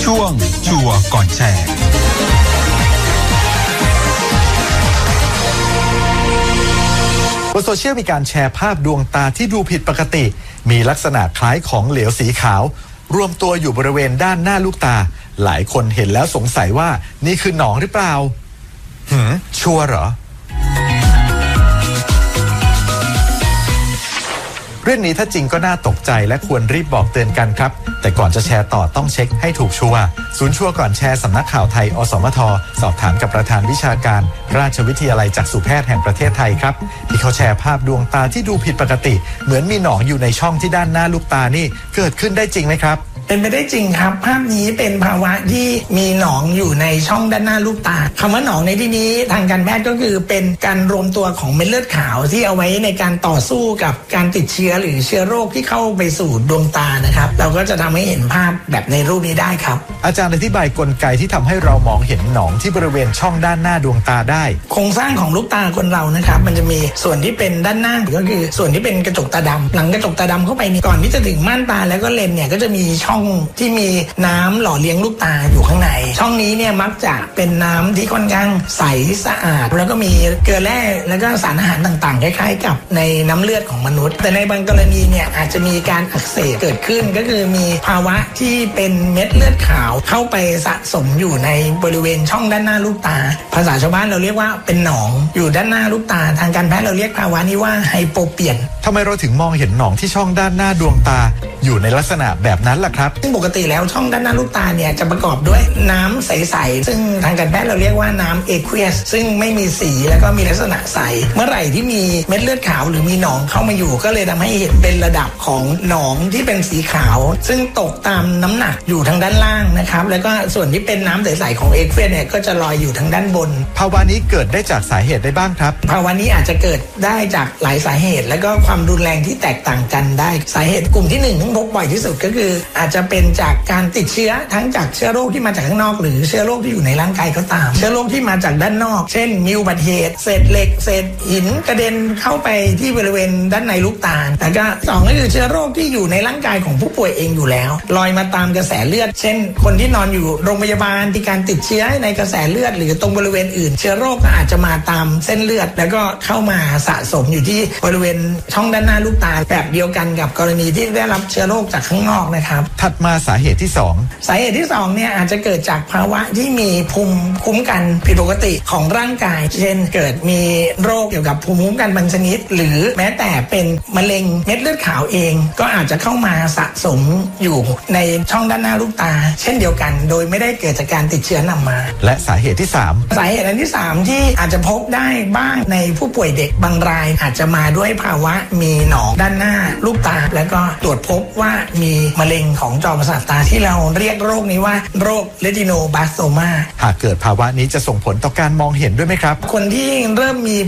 ช่วงชัวร์ก่อนแชร์บนโซเชียลมีการแชร์ภาพดวงตาที่ดูผิดปกติมีลักษณะคล้ายของเหลวสีขาวรวมตัวอยู่บริเวณด้านหน้าลูกตาหลายคนเห็นแล้วสงสัยว่านี่คือหนองหรือเปล่าชัวร์เหรอเรื่องนี้ถ้าจริงก็น่าตกใจและควรรีบบอกเตือนกันครับแต่ก่อนจะแชร์ต่อต้องเช็คให้ถูกชัวร์ศูนย์ชัวร์ก่อนแชร์สำนักข่าวไทยอสมทสอบถามกับประธานวิชาการราชวิทยาลัยจักษุแพทย์แห่งประเทศไทยครับที่เขาแชร์ภาพดวงตาที่ดูผิดปกติเหมือนมีหนองอยู่ในช่องที่ด้านหน้าลูกตานี่เกิดขึ้นได้จริงไหมครับเป็นไปได้จริงครับภาพนี้เป็นภาวะที่มีหนองอยู่ในช่องด้านหน้าลูกตาคำว่าหนองในที่นี้ทางการแพทย์ก็คือเป็นการรวมตัวของเม็ดเลือดขาวที่เอาไว้ในการต่อสู้กับการติดเชื้อหรือเชื้อโรคที่เข้าไปสู่ดวงตานะครับเราก็จะทำให้เห็นภาพแบบในรูปนี้ได้ครับอาจารย์อธิบายกลไกที่ทำให้เรามองเห็นหนองที่บริเวณช่องด้านหน้าดวงตาได้โครงสร้างของลูกตาคนเรานะครับมันจะมีส่วนที่เป็นด้านหน้าก็คือส่วนที่เป็นกระจกตาดำหลังกระจกตาดำเข้าไปนี่ก่อนที่จะถึงม่านตาแล้วก็เลนเนี่ยก็จะมีช่องที่มีน้ำหล่อเลี้ยงลูกตาอยู่ข้างในช่องนี้เนี่ยมักจะเป็นน้ำที่ค่อนข้างใสสะอาดแล้วก็มีเกลือแร่แล้วก็สารอาหารต่างๆคล้ายๆกับในน้ำเลือดของมนุษย์แต่ในบางกรณีเนี่ยอาจจะมีการอักเสบเกิดขึ้นก็คือมีภาวะที่เป็นเม็ดเลือดขาวเข้าไปสะสมอยู่ในบริเวณช่องด้านหน้าลูกตาภาษาชาวบ้านเราเรียกว่าเป็นหนองอยู่ด้านหน้าลูกตาทางการแพทย์เราเรียกภาวะนี้ว่าไฮโปเปียนทำไมเราถึงมองเห็นหนองที่ช่องด้านหน้าดวงตาอยู่ในลักษณะแบบนั้นล่ะครับซึ่งปกติแล้วช่องด้านหน้าลูกตาเนี่ยจะประกอบด้วยน้ำใสๆซึ่งทางการแพทย์เราเรียกว่าน้ำเอควีสซึ่งไม่มีสีแล้วก็มีลักษณะใสเมื่อไหร่ที่มีเม็ดเลือดขาวหรือมีหนองเข้ามาอยู่ก็เลยทำให้เห็นเป็นระดับของหนองที่เป็นสีขาวซึ่งตกตามน้ำหนักอยู่ทางด้านล่างนะครับแล้วก็ส่วนที่เป็นน้ำใสๆของเอควีสเนี่ยก็จะลอยอยู่ทางด้านบนภาวะนี้เกิดได้จากสาเหตุได้บ้างครับภาวะนี้อาจจะเกิดได้จากหลายสาเหตุและก็ความรุนแรงที่แตกต่างกันได้สาเหตุกลุ่มที่1ที่พบบ่อยที่สุดก็คืออาจจะเป็นจากการติดเชื้อทั้งจากเชื้อโรคที่มาจากข้างนอกหรือเชื้อโรคที่อยู่ในร่างกายก็ตามเชื้อโรคที่มาจากด้านนอกเช่นมีอุบัติเหตุเศษเหล็กเศษหินกระเด็นเข้าไปที่บริเวณด้านในลูกตาแล้วก็2ก็คือเชื้อโรคที่อยู่ในร่างกายของผู้ป่วยเองอยู่แล้วลอยมาตามกระแสเลือดเช่นคนที่นอนอยู่โรงพยาบาลที่การติดเชื้อในกระแสเลือดหรือตรงบริเวณอื่นเชื้อโรคก็อาจจะมาตามเส้นเลือดแล้วก็เข้ามาสะสมอยู่ที่บริเวณช่องด้านหน้าลูกตาแบบเดียวกันกับกรณีที่ได้รับเชื้อโรคจากข้างนอกนะครับถัดมาสาเหตุที่2 สาเหตุที่2เนี่ยอาจจะเกิดจากภาวะที่มีภูมิคุ้มกันผิดปกติของร่างกายเช่นเกิดมีโรคเกี่ยวกับภูมิคุ้มกันบางชนิดหรือแม้แต่เป็นมะเร็งเม็ดเลือดขาวเองก็อาจจะเข้ามาสะสมอยู่ในช่องด้านหน้าลูกตาเช่นเดียวกันโดยไม่ได้เกิดจากการติดเชื้อนำมาและสาเหตุที่3 สาเหตุอันที่3ที่อาจจะพบได้บ้างในผู้ป่วยเด็กบางรายอาจจะมาด้วยภาวะมีหนองด้านหน้าลูกตาแล้วก็ตรวจพบว่ามีมะเร็งของจอประสาทตาที่เราเรียกโรคนี้ว่าโรคเรติโนบลาสโตมาหากเกิดภาวะนี้จะส่งผลต่อการมองเห็นด้วยไหมครับคนที่เริ่มมี